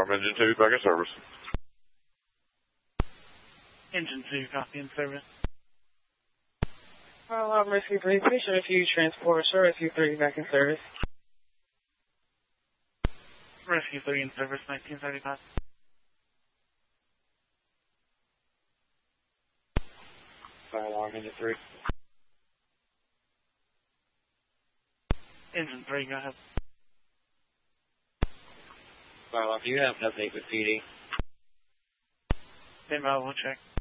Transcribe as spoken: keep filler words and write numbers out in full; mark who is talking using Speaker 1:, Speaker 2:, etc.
Speaker 1: alarm, engine two, back in service.
Speaker 2: Engine two, copy in service.
Speaker 3: Fire alarm, Rescue three, patient refuse transport, sure, Rescue three, back in service.
Speaker 2: Rescue three in service, nineteen thirty-five.
Speaker 3: Fire alarm, engine three.
Speaker 2: Engine three, go ahead.
Speaker 3: Fire alarm, do you have an update with P D?
Speaker 2: Stand by, we'll check.